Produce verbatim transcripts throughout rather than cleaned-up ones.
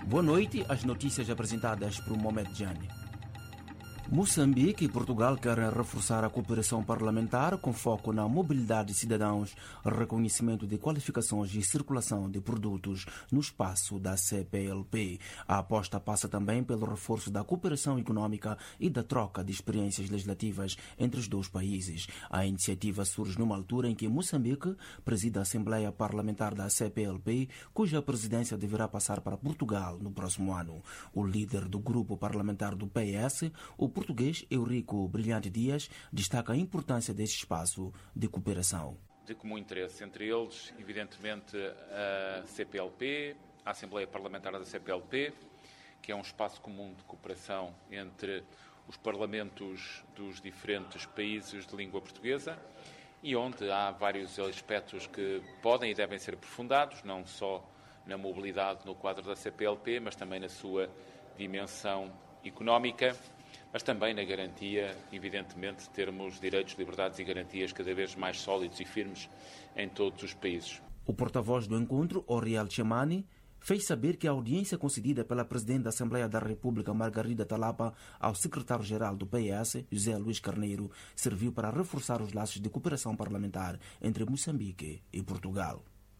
Boa noite, as notícias apresentadas por Mohamed Jani. Moçambique e Portugal querem reforçar a cooperação parlamentar com foco na mobilidade de cidadãos, reconhecimento de qualificações e circulação de produtos no espaço da C P L P. A aposta passa também pelo reforço da cooperação econômica e da troca de experiências legislativas entre os dois países. A iniciativa surge numa altura em que Moçambique preside a Assembleia Parlamentar da C P L P, cuja presidência deverá passar para Portugal no próximo ano. O líder do grupo parlamentar do P S, o português Eurico Brilhante Dias, destaca a importância deste espaço de cooperação. De comum interesse entre eles, evidentemente, a C P L P, a Assembleia Parlamentar da C P L P, que é um espaço comum de cooperação entre os parlamentos dos diferentes países de língua portuguesa e onde há vários aspectos que podem e devem ser aprofundados, não só na mobilidade no quadro da C P L P, mas também na sua dimensão económica, mas também na garantia, evidentemente, de termos direitos, liberdades e garantias cada vez mais sólidos e firmes em todos os países. O porta-voz do encontro, Oriel Chamani, fez saber que a audiência concedida pela Presidente da Assembleia da República, Margarida Talapa, ao secretário-geral do P S, José Luís Carneiro, serviu para reforçar os laços de cooperação parlamentar entre Moçambique e Portugal.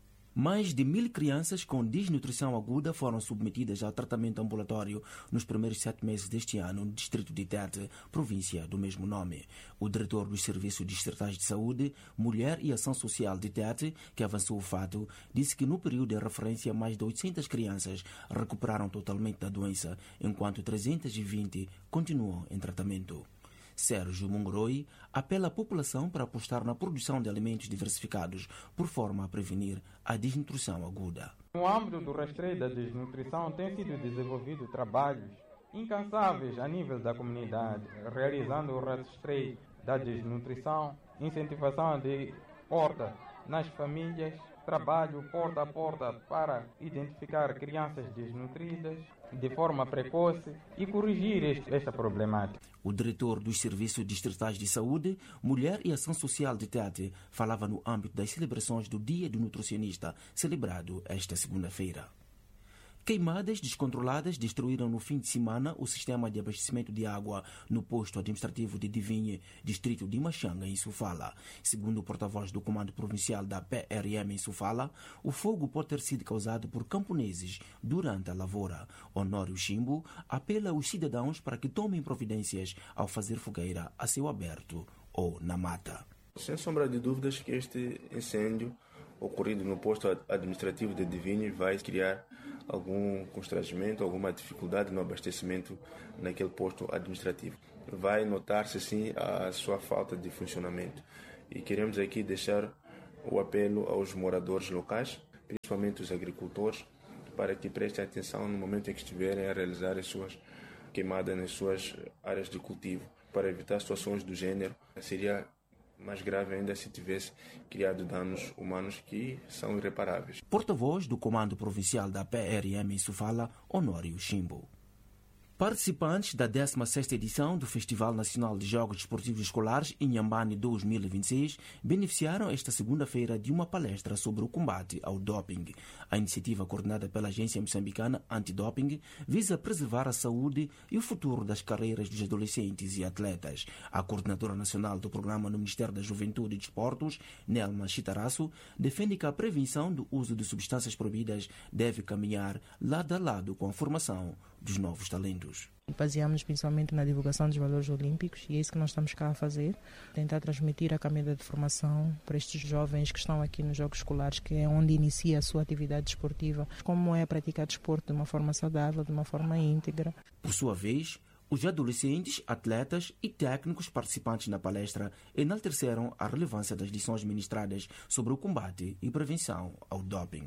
Mais de mil crianças com desnutrição aguda foram submetidas ao tratamento ambulatório nos primeiros sete meses deste ano no distrito de Tete, província do mesmo nome. O diretor dos Serviços Distritais de Saúde, Mulher e Ação Social de Tete, que avançou o fato, disse que no período de referência mais de oitocentas crianças recuperaram totalmente da doença, enquanto trezentas e vinte continuam em tratamento. Sérgio Mungoroi apela à população para apostar na produção de alimentos diversificados, por forma a prevenir a desnutrição aguda. No âmbito do rastreio da desnutrição, têm sido desenvolvidos trabalhos incansáveis a nível da comunidade, realizando o rastreio da desnutrição, incentivação de horta nas famílias, trabalho porta a porta para identificar crianças desnutridas de forma precoce e corrigir este, esta problemática. O diretor dos Serviços Distritais de Saúde, Mulher e Ação Social de Tete falava no âmbito das celebrações do Dia do Nutricionista, celebrado esta segunda-feira. Queimadas descontroladas destruíram no fim de semana o sistema de abastecimento de água no posto administrativo de Divinhe, distrito de Machanga, em Sofala. Segundo o porta-voz do Comando Provincial da P R M em Sofala, o fogo pode ter sido causado por camponeses durante a lavoura. Honório Chimbo apela aos cidadãos para que tomem providências ao fazer fogueira a céu aberto ou na mata. Sem sombra de dúvidas que este incêndio ocorrido no posto administrativo de Divinhe vai criar algum constrangimento, alguma dificuldade no abastecimento naquele posto administrativo. Vai notar-se sim a sua falta de funcionamento e queremos aqui deixar o apelo aos moradores locais, principalmente os agricultores, para que prestem atenção no momento em que estiverem a realizar as suas queimadas nas suas áreas de cultivo, para evitar situações do gênero. Seria mais grave ainda se tivesse criado danos humanos que são irreparáveis. Porta-voz do Comando Provincial da P R M em Sofala, Honório Chimbo. Participantes da décima sexta edição do Festival Nacional de Jogos Desportivos Escolares Inhambane dois mil e vinte e seis beneficiaram esta segunda-feira de uma palestra sobre o combate ao doping. A iniciativa, coordenada pela Agência Moçambicana Antidoping, visa preservar a saúde e o futuro das carreiras dos adolescentes e atletas. A coordenadora nacional do programa no Ministério da Juventude e Desportos, Nelma Chitaraço, defende que a prevenção do uso de substâncias proibidas deve caminhar lado a lado com a formação dos novos talentos. Baseamos principalmente na divulgação dos valores olímpicos e é isso que nós estamos cá a fazer, tentar transmitir a caminhada de formação para estes jovens que estão aqui nos Jogos Escolares, que é onde inicia a sua atividade desportiva, como é praticar desporto de uma forma saudável, de uma forma íntegra. Por sua vez, os adolescentes, atletas e técnicos participantes na palestra enalteceram a relevância das lições ministradas sobre o combate e prevenção ao doping.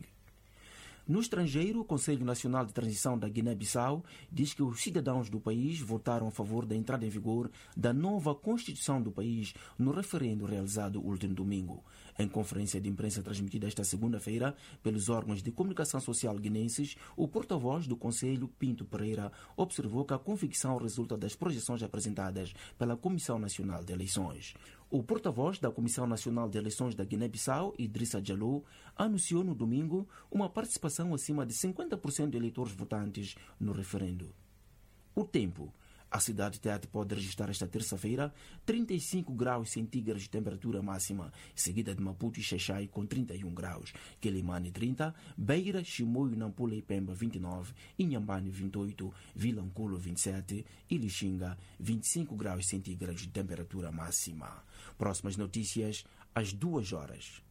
No estrangeiro, o Conselho Nacional de Transição da Guiné-Bissau diz que os cidadãos do país votaram a favor da entrada em vigor da nova Constituição do país no referendo realizado último domingo. Em conferência de imprensa transmitida esta segunda-feira pelos órgãos de comunicação social guinenses, o porta-voz do Conselho, Pinto Pereira, observou que a convicção resulta das projeções apresentadas pela Comissão Nacional de Eleições. O porta-voz da Comissão Nacional de Eleições da Guiné-Bissau, Idrissa Jalou, anunciou no domingo uma participação acima de cinquenta por cento de eleitores votantes no referendo. O tempo. A cidade de Tete pode registrar esta terça-feira trinta e cinco graus centígrados de temperatura máxima, seguida de Maputo e Xaixai com trinta e um graus, Quelimane trinta, Beira, Chimoio, Nampula e Pemba vinte e nove, Inhambane vinte e oito, Vilanculo vinte e sete e Lixinga vinte e cinco graus centígrados de temperatura máxima. Próximas notícias às duas horas.